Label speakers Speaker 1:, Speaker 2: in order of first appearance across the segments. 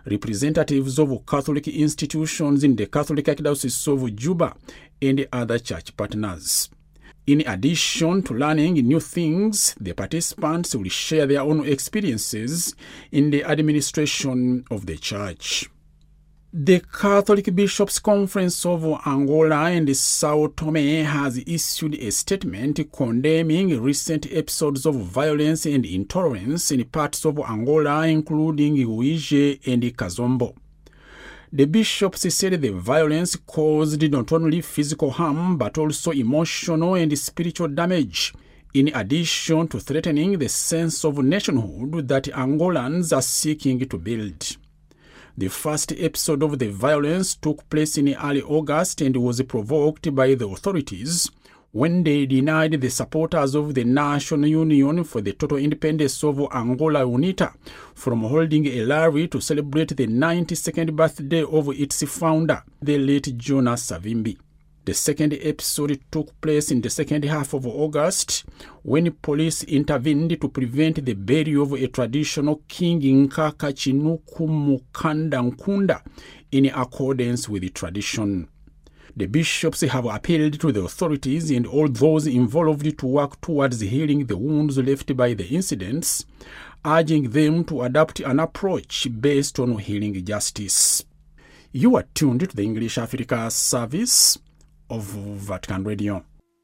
Speaker 1: representatives of Catholic institutions in the Catholic Archdiocese of Juba, and other church partners. In addition to learning new things, the participants will share their own experiences in the administration of the church. The Catholic Bishops' Conference of Angola and Sao Tome has issued a statement condemning recent episodes of violence and intolerance in parts of Angola, including Uige and Kazombo. The bishops said the violence caused not only physical harm but also emotional and spiritual damage, in addition to threatening the sense of nationhood that Angolans are seeking to build. The first episode of the violence took place in early August and was provoked by the authorities when they denied the supporters of the National Union for the Total Independence of Angola UNITA from holding a rally to celebrate the 92nd birthday of its founder, the late Jonas Savimbi. The second episode took place in the second half of August when police intervened to prevent the burial of a traditional King Nkaka Chinuku Mukanda Nkunda in accordance with the tradition. The bishops have appealed to the authorities and all those involved to work towards healing the wounds left by the incidents, urging them to adopt an approach based on healing justice. You are tuned to the English Africa service of Vatican Radio.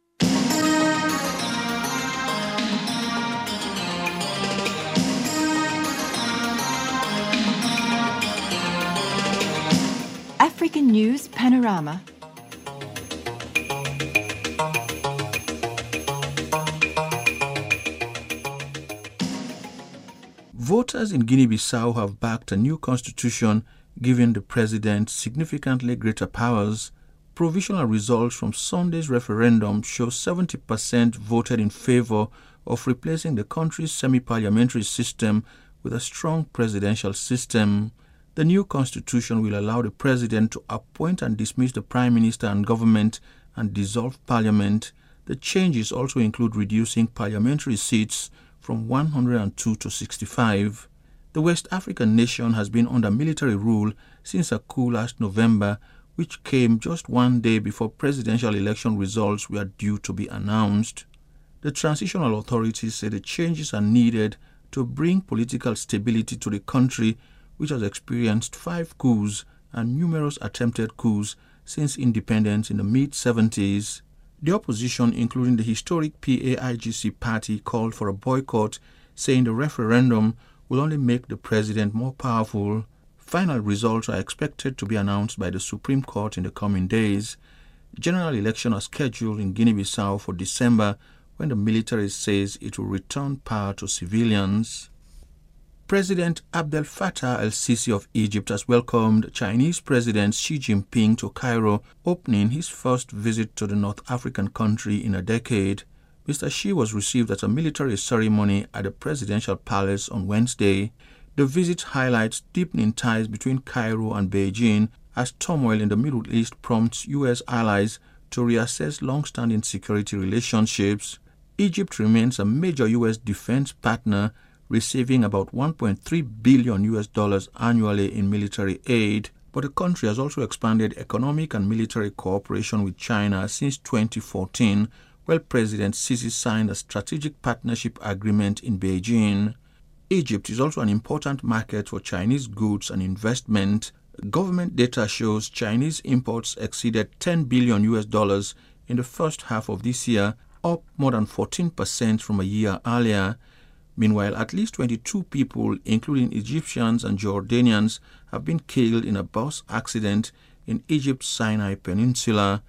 Speaker 2: African News Panorama.
Speaker 3: Voters in Guinea-Bissau have backed a new constitution giving the president significantly greater powers. Provisional results from Sunday's referendum show 70% voted in favor of replacing the country's semi-parliamentary system with a strong presidential system. The new constitution will allow the president to appoint and dismiss the prime minister and government and dissolve parliament. The changes also include reducing parliamentary seats from 102 to 65. The West African nation has been under military rule since a coup last November, which came just one day before presidential election results were due to be announced. The transitional authorities say the changes are needed to bring political stability to the country, which has experienced 5 coups and numerous attempted coups since independence in the mid-70s. The opposition, including the historic PAIGC party, called for a boycott, saying the referendum will only make the president more powerful. Final results are expected to be announced by the Supreme Court in the coming days. General elections are scheduled in Guinea-Bissau for December, when the military says it will return power to civilians. President Abdel Fattah el-Sisi of Egypt has welcomed Chinese President Xi Jinping to Cairo, opening his first visit to the North African country in a decade. Mr. Xi was received at a military ceremony at the presidential palace on Wednesday. The visit highlights deepening ties between Cairo and Beijing as turmoil in the Middle East prompts U.S. allies to reassess long-standing security relationships. Egypt remains a major U.S. defense partner, receiving about $1.3 billion annually in military aid, but the country has also expanded economic and military cooperation with China since 2014, while President Sisi signed a strategic partnership agreement in Beijing. Egypt is also an important market for Chinese goods and investment. Government data shows Chinese imports exceeded $10 billion in the first half of this year, up more than 14% from a year earlier. Meanwhile, at least 22 people, including Egyptians and Jordanians, have been killed in a bus accident in Egypt's Sinai Peninsula.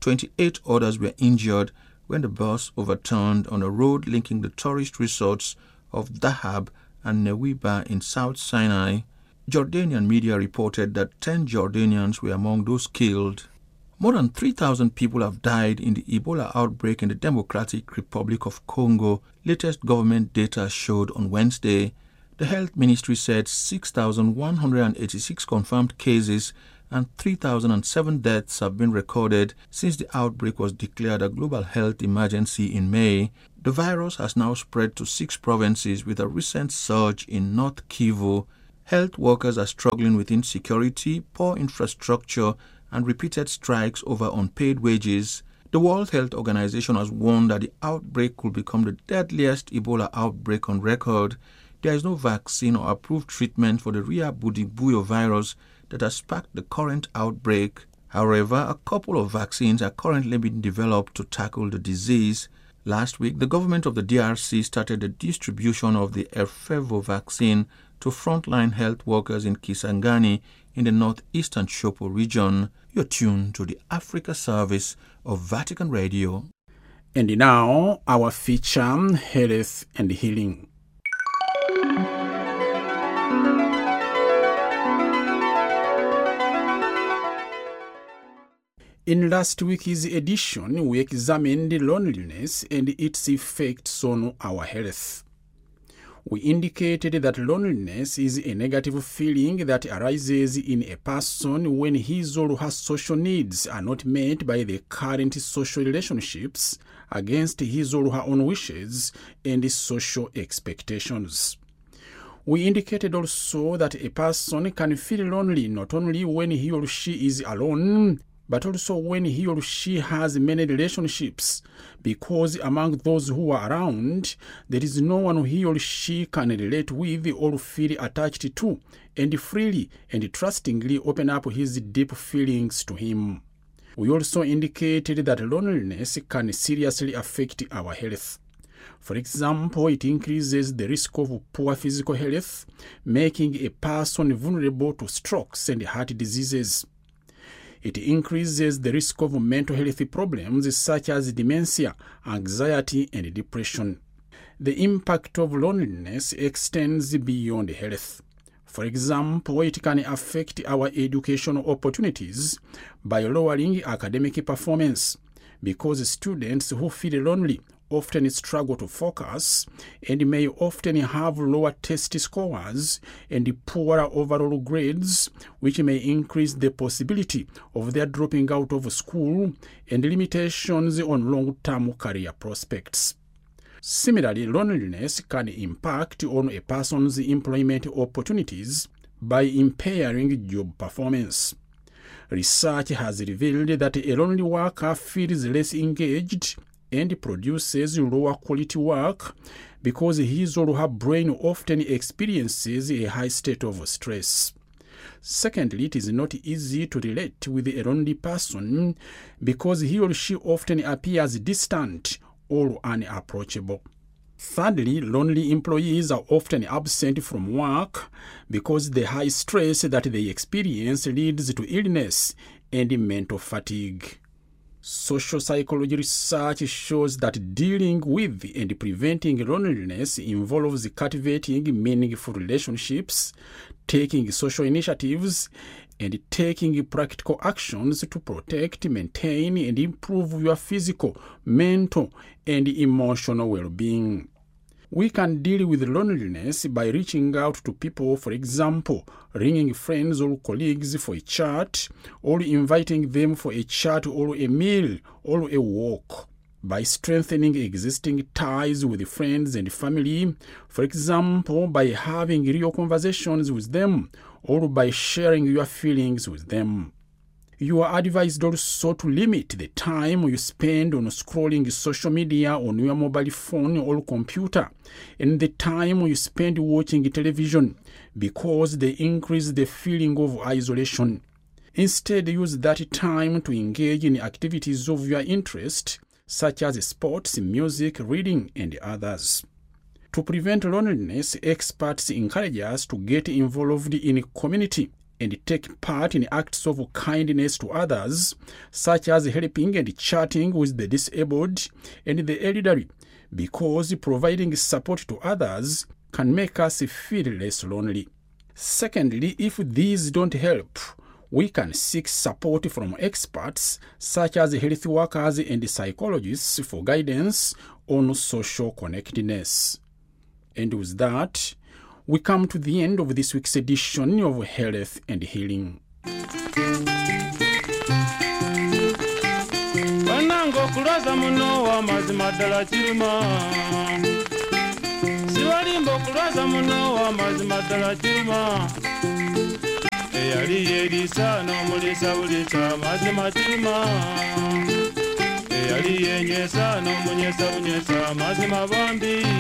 Speaker 3: 28 others were injured when the bus overturned on a road linking the tourist resorts of Dahab and Newiba in South Sinai. Jordanian media reported that 10 Jordanians were among those killed. More than 3,000 people have died in the Ebola outbreak in the Democratic Republic of Congo, latest government data showed on Wednesday. The health ministry said 6,186 confirmed cases and 3,007 deaths have been recorded since the outbreak was declared a global health emergency in May. The virus has now spread to 6 provinces with a recent surge in North Kivu. Health workers are struggling with insecurity, poor infrastructure, and repeated strikes over unpaid wages. The World Health Organization has warned that the outbreak could become the deadliest Ebola outbreak on record. There is no vaccine or approved treatment for the rare Budibugyo virus that has sparked the current outbreak. However, a couple of vaccines are currently being developed to tackle the disease. Last week, the government of the DRC started the distribution of the Erfevo vaccine to frontline health workers in Kisangani in the northeastern Shopo region. You're tuned to the Africa Service of Vatican Radio.
Speaker 1: And now, our feature, Health and Healing. In last week's edition, we examined loneliness and its effects on our health. We indicated that loneliness is a negative feeling that arises in a person when his or her social needs are not met by the current social relationships against his or her own wishes and social expectations. We indicated also that a person can feel lonely not only when he or she is alone, but also when he or she has many relationships, because among those who are around, there is no one he or she can relate with or feel attached to, and freely and trustingly open up his deep feelings to him. We also indicated that loneliness can seriously affect our health. For example, it increases the risk of poor physical health, making a person vulnerable to strokes and heart diseases. It increases the risk of mental health problems such as dementia, anxiety, and depression. The impact of loneliness extends beyond health. For example, it can affect our educational opportunities by lowering academic performance, because students who feel lonely often struggle to focus and may often have lower test scores and poorer overall grades, which may increase the possibility of their dropping out of school and limitations on long-term career prospects. Similarly, loneliness can impact on a person's employment opportunities by impairing job performance. Research has revealed that a lonely worker feels less engaged and produces lower quality work because his or her brain often experiences a high state of stress. Secondly, it is not easy to relate with a lonely person because he or she often appears distant or unapproachable. Thirdly, lonely employees are often absent from work because the high stress that they experience leads to illness and mental fatigue. Social psychology research shows that dealing with and preventing loneliness involves cultivating meaningful relationships, taking social initiatives, and taking practical actions to protect, maintain, and improve your physical, mental, and emotional well-being. We can deal with loneliness by reaching out to people, for example, ringing friends or colleagues for a chat, or inviting them for a chat or a meal or a walk. By strengthening existing ties with friends and family, for example, by having real conversations with them, or by sharing your feelings with them. You are advised also to limit the time you spend on scrolling social media on your mobile phone or computer, and the time you spend watching television, because they increase the feeling of isolation. Instead, use that time to engage in activities of your interest, such as sports, music, reading, and others. To prevent loneliness, experts encourage us to get involved in community and take part in acts of kindness to others, such as helping and chatting with the disabled and the elderly, because providing support to others can make us feel less lonely. Secondly, if these don't help, we can seek support from experts, such as health workers and psychologists, for guidance on social connectedness. And with that, we come to the end of this week's edition of Health and Healing.
Speaker 4: Banango kulaza muno wa mazima ddala kiruma. Siwali akalimba okulwaza muno w'amazima ddala kiruma eyali yeeriisa n'omuliisa buliisa amazima kiruma eyali yenywesa n'omunywesa bunywesa amazima bambi